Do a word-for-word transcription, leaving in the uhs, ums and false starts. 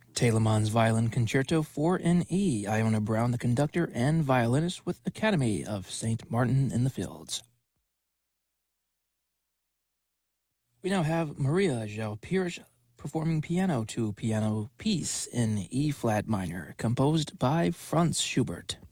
Telemann's Violin Concerto four in E, Iona Brown the conductor and violinist with Academy of Saint Martin in the Fields. We now have Maria João Pires performing piano to piano piece in E-flat minor, composed by Franz Schubert.